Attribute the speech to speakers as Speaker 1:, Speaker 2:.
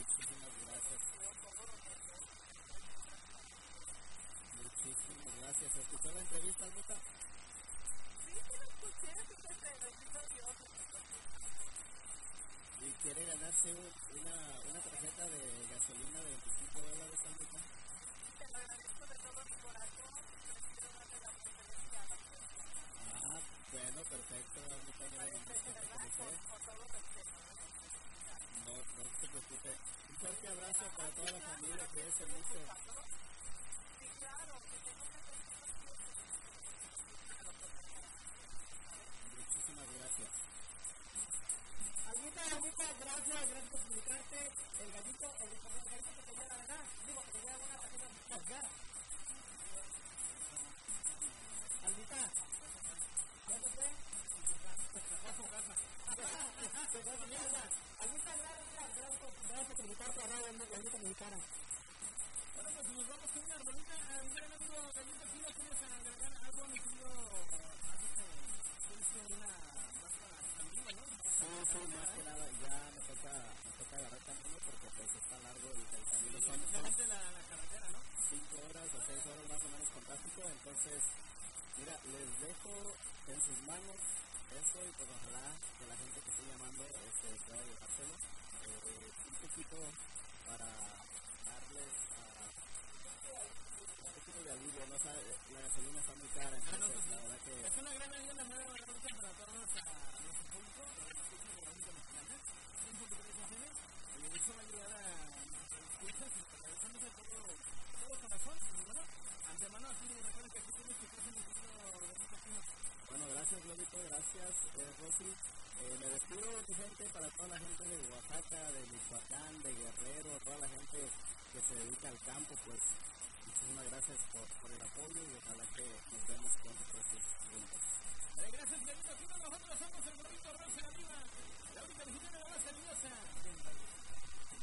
Speaker 1: Muchísimas gracias. Muchísimas gracias. ¿Escuchó la entrevista, Almita?
Speaker 2: Sí, sí lo escuché, fíjate, bendito Dios.
Speaker 1: ¿Y quiere ganarse una tarjeta de gasolina de $25, Almita?
Speaker 2: Te lo agradezco de todo mi corazón. Prefiero darle la preferencia a la prensa.
Speaker 1: Ah, bueno, perfecto, Almita.
Speaker 2: Con todo respeto.
Speaker 1: No se preocupe. Un fuerte abrazo para toda la familia, cuídense mucho.
Speaker 2: Sí, claro, que tengo que hacer
Speaker 1: Muchísimas gracias.
Speaker 3: Almita, gracias por comunicarte. El gallito que tenía la verdad, digo, que tenía una tarjeta de cargar. Almita, ¿ya te fue? A su casa. Almita, gracias por comunicarte a Radio Gallito Mexicana. Bueno, pues nos vamos con una rolita. Mi gran amigo Gallito, ¿sí le quieres agregar algo, mi querido? Tienes una máscara andina, ¿no?
Speaker 1: Sí, más que nada, ya me toca agarrar camino porque pues está largo y el camino son
Speaker 3: la carretera, ¿no?
Speaker 1: 5 horas o 6 horas más o menos con tráfico, entonces, mira, les dejo en sus manos eso y pues ojalá que la gente que esté llamando pueda llevárselo un poquito para darles un poquito de alivio, ¿no? O sea, la gasolina está muy cara, entonces la verdad que...
Speaker 3: Es una gran ayuda, la nueva herramienta para todos nuestro público, y eso va a ayudar a nuestras escuchas y te agradecemos de todo corazón. Y bueno, antemano así recuerden que aquí tienes tu casa en el libro Gallito Fino.
Speaker 1: Bueno, gracias Globito, gracias Rosy. Me despido mi gente, para toda la gente de Oaxaca, de Michoacán, de Guerrero, toda la gente que se dedica al campo, pues muchísimas gracias por el apoyo y ojalá que nos vemos